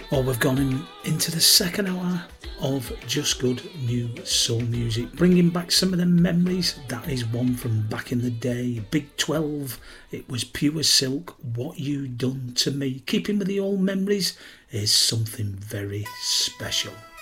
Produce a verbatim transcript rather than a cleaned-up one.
Well, we've gone in, into the second hour of Just Good New Soul Music, bringing back some of the memories. That is one from back in the day, Big twelve. It was Pure Silk, What You Done To Me. Keeping with the old memories is something very special.